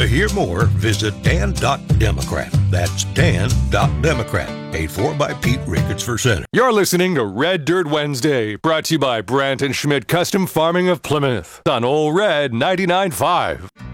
To hear more, visit Dan.Democrat. That's Dan.Democrat. Paid for by Pete Ricketts for Senate. You're listening to Red Dirt Wednesday, brought to you by Brandt and Schmidt Custom Farming of Plymouth on Old Red 99.5.